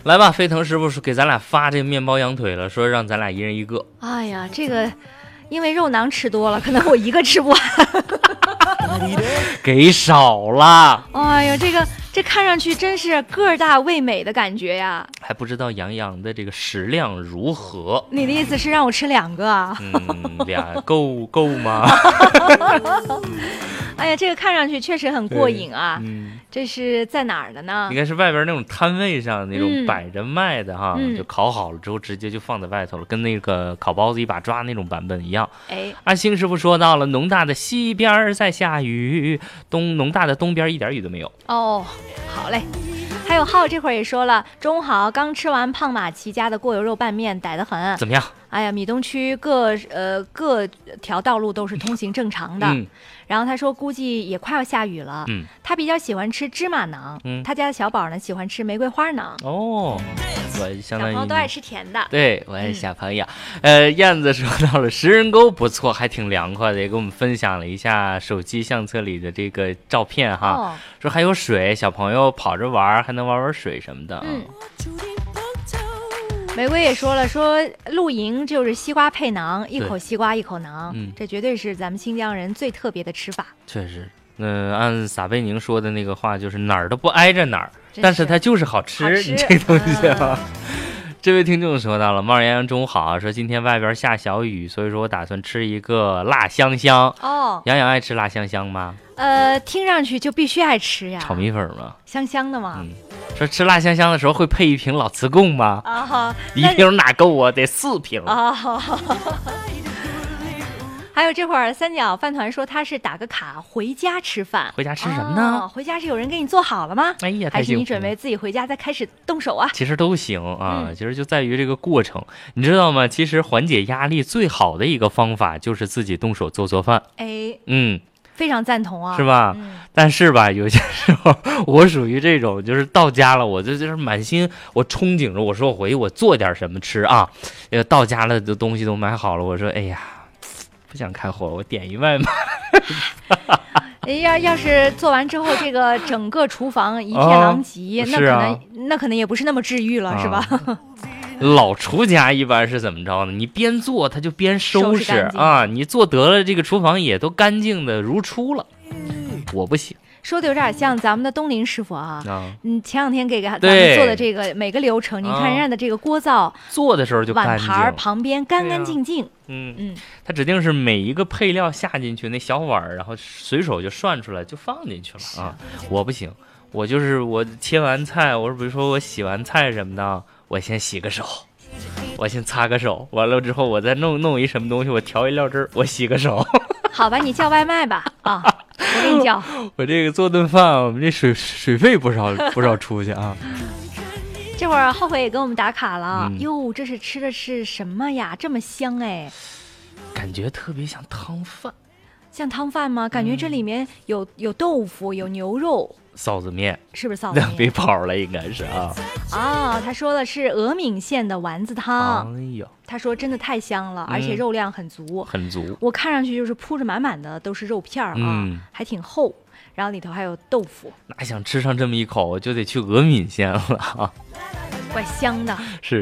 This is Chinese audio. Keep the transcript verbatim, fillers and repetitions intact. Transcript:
来吧，飞腾师傅给咱俩发这个面包羊腿了，说让咱俩一人一个。 哎呀，这个因为肉囊吃多了，可能我一个吃不完。 给少了。 哎呀，这个这看上去真是个大味美的感觉呀！ 还不知道杨洋的这个食量如何？ 你的意思是让我吃两个啊？ 嗯，俩够够吗？ 哎呀，这个看上去确实很过瘾啊！ 嗯， 这是在哪儿的呢？ 应该是外边那种摊位上那种嗯摆着卖的哈， 嗯、 就烤好了之后直接就放在外头了，跟那个烤包子一把抓那种版本一样。 哎， 安兴师傅说到了，农大的西边在下雨，东农大的东边一点雨都没有。 哦，好嘞。还有浩这会儿也说了，中午好，刚吃完胖马奇家的过油肉拌面，逮得很。 怎么样？ 哎呀，米东区各呃各条道路都是通行正常的。 嗯， 然后他说估计也快要下雨了。 嗯， 他比较喜欢吃芝麻馕。 嗯， 他家的小宝呢喜欢吃玫瑰花馕。 哦，我相当于小朋友都爱吃甜的。 对，我也是小朋友。嗯、呃，燕子说到了食人沟不错，还挺凉快的，也给我们分享了一下手机相册里的这个照片哈。 哦， 说还有水，小朋友跑着玩，还能玩玩水什么的。 嗯。玫瑰也说了，说露营就是西瓜配馕，一口西瓜一口馕， 嗯， 这绝对是咱们新疆人最特别的吃法。 确实，嗯、呃，按撒贝宁说的那个话，就是哪儿都不挨着哪儿，但是它就是好吃， 好吃这东西啊。这位听众说到了，猫儿洋洋中午好，说今天外边下小雨，所以说我打算吃一个辣香香。 哦， 洋洋爱吃辣香香吗？ 呃，听上去就必须爱吃呀。 炒米粉吗？ 香香的嘛。 嗯，说吃辣香香的时候会配一瓶老磁贡吗？ 啊， 一瓶哪够啊？得四瓶啊。还有这会儿三角饭团说他是打个卡回家吃饭， 回家吃什么呢？ 哦、回家是有人给你做好了吗？ 哎呀， 还是你准备自己回家再开始动手啊？ 其实都行啊， 嗯、 其实就在于这个过程，你知道吗？其实缓解压力最好的一个方法就是自己动手做做饭。 哎， 嗯， 非常赞同啊， 是吧？ 嗯、 但是吧，有些时候我属于这种，就是到家了，我就就是满心我憧憬着，我说我回去我做点什么吃啊，呃，到家了的东西都买好了，我说哎呀。不想开火，我点一外卖。 要要是做完之后，这个整个厨房一片狼藉， 哦、 那可能、 啊、 那可能也不是那么治愈了，啊、是吧？ 老厨家一般是怎么着呢？你边做他就边收拾啊，你做得了，这个厨房也都干净的如初了。我不行。 说的有点像咱们的东林师傅啊， 啊嗯，前两天给咱们做的这个每个流程，你看人家的这个锅灶、 啊、做的时候就碗盘旁边干干净净， 嗯嗯， 他指定是每一个配料下进去，那小碗然后随手就涮出来就放进去了啊。我不行，我就是我切完菜，我比如说我洗完菜什么的，我先洗个手。我先擦个手，完了之后我再弄弄一什么东西，我调一料汁儿，我洗个手。 好吧，你叫外卖吧啊，我给你叫。 我这个做顿饭，我们这水水费不少不少出去啊。 这会儿后悔也给我们打卡了， 嗯、 哟，这是吃的是什么呀？这么香哎， 感觉特别像汤饭。 像汤饭吗？感觉这里面有有豆腐，有牛肉。 臊子面是不是臊子面？ 两杯泡了应该是啊。 啊、哦，他说的是峨眉县的丸子汤。 哎呦， 他说真的太香了，而且肉量很足， 嗯、很足。 我看上去就是铺着满满的都是肉片啊， 嗯、 还挺厚，然后里头还有豆腐。 那想吃上这么一口，就得去峨眉县了啊， 怪香的。 是。